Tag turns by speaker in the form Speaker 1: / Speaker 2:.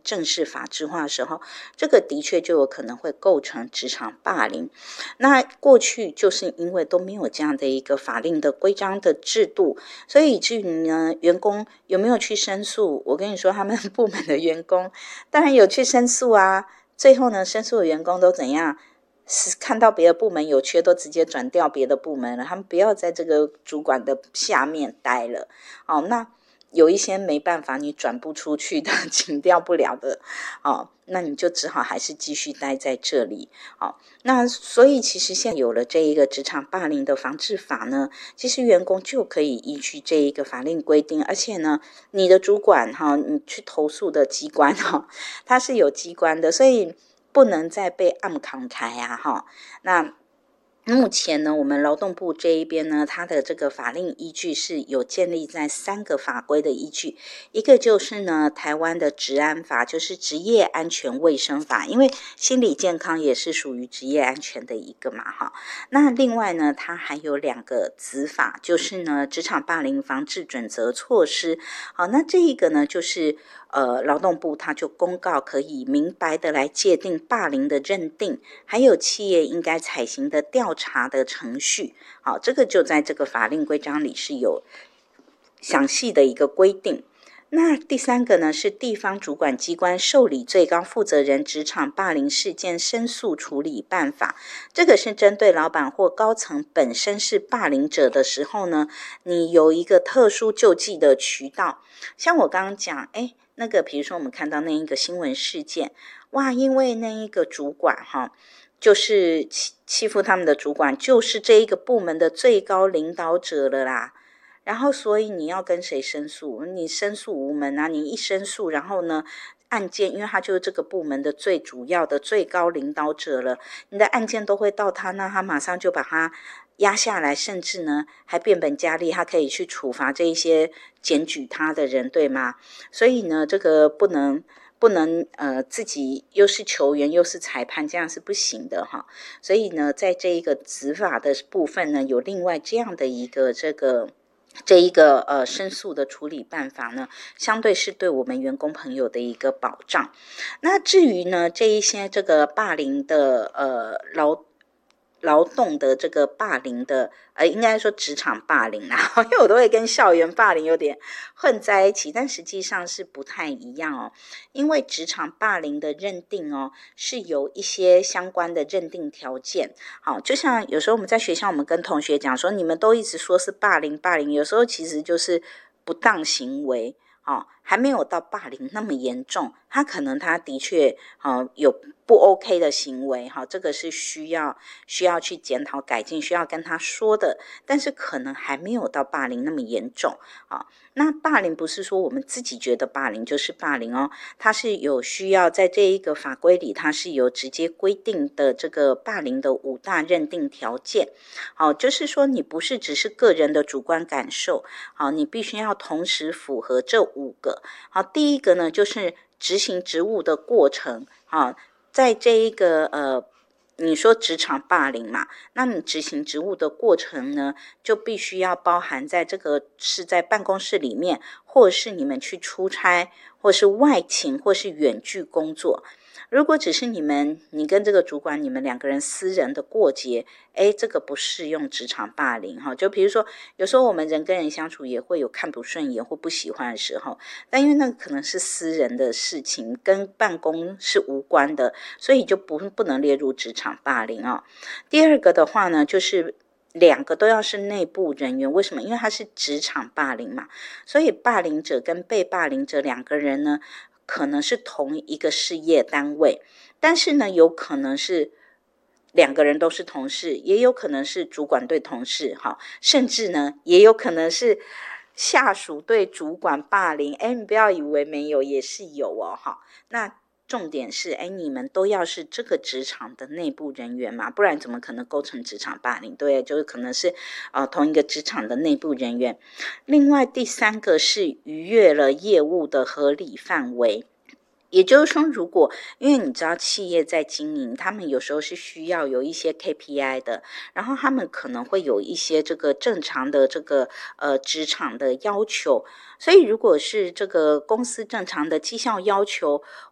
Speaker 1: 正式法制化的时候，这个的确就有可能会构成职场霸凌。那过去就是因为都没有这样的一个法令的规章的制度，所以以至于呢，员工有没有去申诉？我跟你说，他们部门的员工当然有去申诉啊。最后呢，申诉的员工都怎样？是看到别的部门有缺，都直接转调别的部门了，他们不要在这个主管的下面待了。那有一些没办法，你转不出去的，请调不了的，那你就只好还是继续待在这里。那所以其实现在有了这一个职场霸凌的防治法呢，其实员工就可以依据这一个法令规定，而且呢，你的主管你去投诉的机关它是有机关的，所以不能再被暗扛开啊。那目前呢，我们劳动部这一边呢，它的这个法令依据是有建立在3个法规的依据，一个就是呢，台湾的职安法，就是职业安全卫生法，因为心理健康也是属于职业安全的一个嘛那另外呢，它还有2个子法，就是呢，职场霸凌防治准则措施。那这一个呢，就是劳动部它就公告可以明白的来界定霸凌的认定，还有企业应该采行的调查的程序。这个就在这个法令规章里是有详细的一个规定。那第3个呢，是地方主管机关受理最高负责人职场霸凌事件申诉处理办法。这个是针对老板或高层本身是霸凌者的时候呢，你有一个特殊救济的渠道。像我刚刚讲那个比如说我们看到那一个新闻事件，哇，因为那一个主管就是欺负他们的主管就是这一个部门的最高领导者了啦，然后所以你要跟谁申诉？你申诉无门啊，你一申诉，然后呢案件因为他就是这个部门的最主要的最高领导者了，你的案件都会到他，那他马上就把他压下来，甚至呢还变本加厉，他可以去处罚这一些检举他的人，对吗？所以呢这个不能自己又是球员又是裁判，这样是不行的所以呢在这一个子法的部分呢，有另外这样的一个这一个申诉的处理办法呢，相对是对我们员工朋友的一个保障。那至于呢这一些这个霸凌的劳动的这个霸凌的应该说职场霸凌啦，因为我都会跟校园霸凌有点混在一起，但实际上是不太一样因为职场霸凌的认定是有一些相关的认定条件。就像有时候我们在学校，我们跟同学讲说，你们都一直说是霸凌，有时候其实就是不当行为还没有到霸凌那么严重，他可能他的确有不 OK 的行为这个是需要去检讨改进，需要跟他说的，但是可能还没有到霸凌那么严重那霸凌不是说我们自己觉得霸凌就是霸凌它是有需要在这一个法规里，它是有直接规定的这个霸凌的5大认定条件就是说你不是只是个人的主观感受你必须要同时符合这5个第一个呢，就是执行职务的过程在这一个你说职场霸凌嘛，那你执行职务的过程呢，就必须要包含在这个是在办公室里面，或者是你们去出差，或是外勤，或是远距工作。如果只是你跟这个主管你们2个人私人的过节，这个不适用职场霸凌就比如说有时候我们人跟人相处也会有看不顺眼或不喜欢的时候，但因为那个可能是私人的事情，跟办公是无关的，所以就不能列入职场霸凌第2个的话呢，就是2个都要是内部人员。为什么？因为它是职场霸凌嘛，所以霸凌者跟被霸凌者2个人呢，可能是同一个事业单位，但是呢有可能是2个人都是同事，也有可能是主管对同事甚至呢也有可能是下属对主管霸凌你不要以为没有，也是有那重点是你们都要是这个职场的内部人员嘛，不然怎么可能构成职场霸凌？对，就是可能是同一个职场的内部人员。另外第3个是逾越了业务的合理范围，也就是说，如果因为你知道企业在经营，他们有时候是需要有一些 KPI 的，然后他们可能会有一些这个正常的这个职场的要求，所以如果是这个公司正常的绩效要求，